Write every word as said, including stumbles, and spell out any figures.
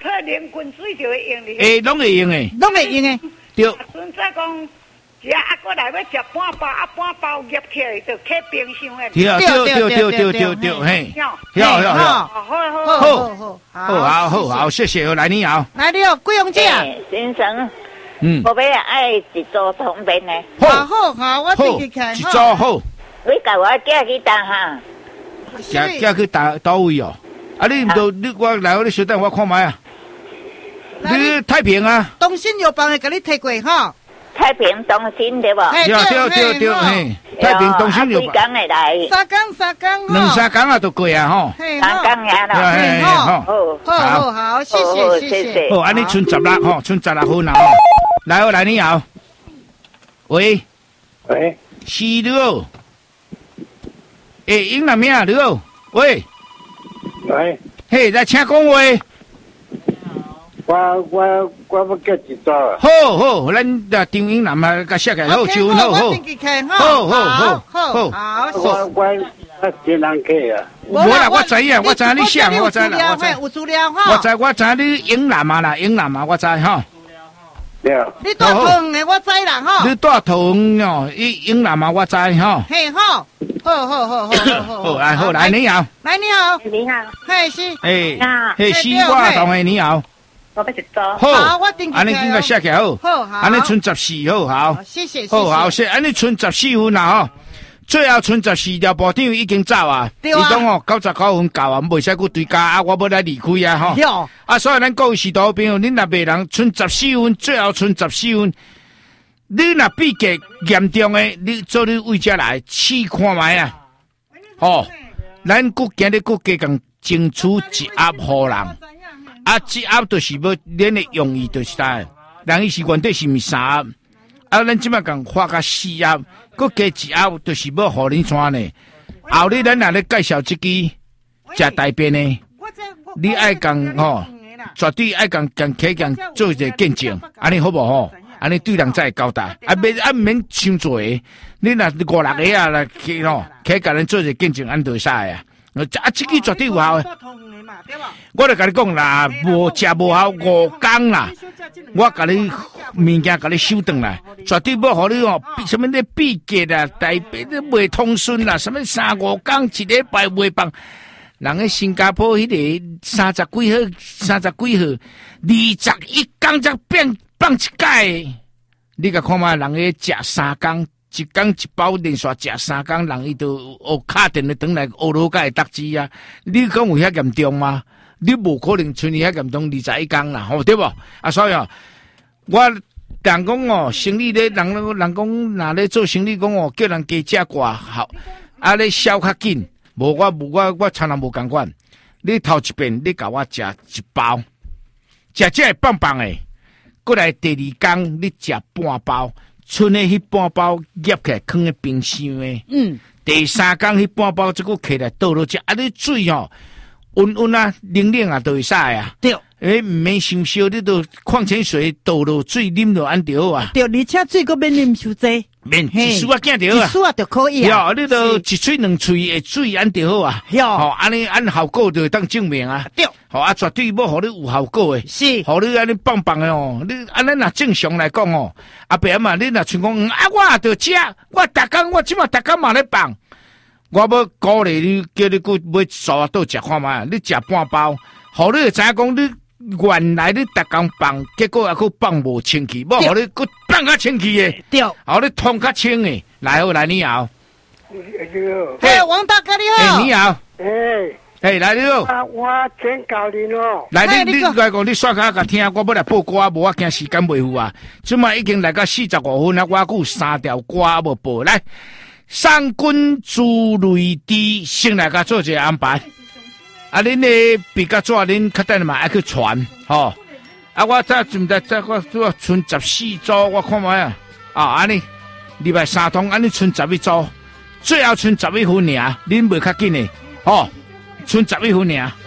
喝零滚水就会用哩。 诶，拢会用诶， 拢会用诶。 对。 存在讲。食啊，过来要食半包，啊半包入起来就开冰箱诶。 对对对对对对对，嘿，好好好， 好好好好好好好，谢谢，来你好， 来你好，贵阳姐， 先生， 嗯， 我要爱一组通便呢。 好好好，我自己看， 一组好。 你甲我寄去单哈？ 寄寄去倒倒位哦？啊，你唔到你我来，你稍等我看卖啊。你太平啊？ 东信药房会给你摕过哈。 太平东新对不？ 对对对对，嘿，太平东新有。 几工会来？ 三工三工， 两三工啊都过啊吼。 三工呀啦。 嘿好， 好，好，好，谢谢，谢谢。 好，安尼剩十六吼，剩十六分啦吼。来，我来你好。喂， 喂， 是你好。诶，英男咩啊？你好，喂， 喂， 嘿，来请讲话。 我我我要叫一组啊！ 好好，咱的张英男啊，甲写起来好，就好好，好好好好好。 我我我真难客啊！ 无啦，我知影，我知你想，我知啦，我知。 有资料哈。 我知我知你英男啊啦，英男啊，我知哈。 对。 你带糖的我知啦哈。 你带糖哦，英英男啊，我知哈。 嘿好，好好好好好。 好来好来，你好。 来你好。 你好。 嘿是。 诶，嘿是我同诶你好。 我要一组。 好，安尼今个写起来好， 好，好， 安尼剩十四，好好， 谢谢， 好好谢，安尼剩十四分啦吼，最后剩十四条部长已经走啊，伊讲哦九十九分够啊，袂使佫追加啊，我要来离开啊吼，啊，所以咱各位视图朋友，恁若袂人剩十四分，最后剩十四分，你若比较严重诶，你做你位遮来试看卖啊，哦，咱佫今日佫加共争取一盒互人。啊，一盒就是要恁的用意就是啥？人伊是原底是毋三盒，啊，咱即摆共发甲四盒，佮加一盒就是要互恁怎呢？后日咱若咧介绍即支食大便呢，你爱共吼，绝对爱共共起共做一个见证，安尼好无吼？安尼对人才会交代，啊免啊免伤济，你若五六个啊来起吼，起甲咱做一个见证，安就会使啊。啊，即支绝对有效诶。我就甲你讲啦，无食无效五工啦，我甲你物件甲你收转来，绝对要互你哦，什么咧闭结啊，大便咧袂通顺啦，什么三五工一礼拜袂放。人喺新加坡迄个三十几号、三十几号，二十一工才变放一届。你甲看嘛，人喺食三工。一工一包连续食三工，人伊都学卡电的转来学老甲会得志啊！你讲有遐严重吗？你无可能像你遐严重二十一工啦，吼对无？啊，所以哦，我人讲哦，生意咧，人人讲若咧做生意讲哦，叫人加食寡好，啊咧销较紧，无我无我我常常无共款。你头一遍你甲我食一包，食这棒棒诶，过来第二工你食半包。剩的迄半包夹起来放在冰箱诶，嗯，第三工迄半包即个起来倒落去，啊，你水吼温温啊、冷冷啊都会使啊。对，诶，唔免伤烧，你都矿泉水倒落水啉落安就好啊。 对，而且水个免啉伤济， 免一输啊惊就好啊， 一输啊就可以啊。 哟，你都一喙两喙诶水安就好啊。哟，吼，安尼按效果就会当证明啊。对，吼啊，绝对要互你有效果诶。是，互你安尼棒棒诶哦。你安尼若正常来讲哦，阿伯嘛，你若像讲啊，我着食，我逐工我即马逐工嘛咧放。我要鼓励你，叫你去买沙倒食看卖，你食半包，互你会知影讲你原来你逐工放，结果还佫放无清气，要互你佫放较清气诶，对，互你通较清诶。来好，来你好， 嘿，王大哥你好， 哎你好， 哎， 哎来你好， 我请教你哦， 来你你来讲，你刷卡甲听，我要来报歌，无我惊时间袂赴啊，即摆已经来到四十五分啊，我还有三条歌无报，来。三军诸雷滴，先来甲做一个安排。啊，恁咧比较早，恁较等嘛爱去传，吼。啊，我再准备再我做剩十四组，我看卖啊。啊，安尼礼拜三通，安尼剩十一组，最后剩十一分尔，恁袂较紧诶，吼，剩十一分尔。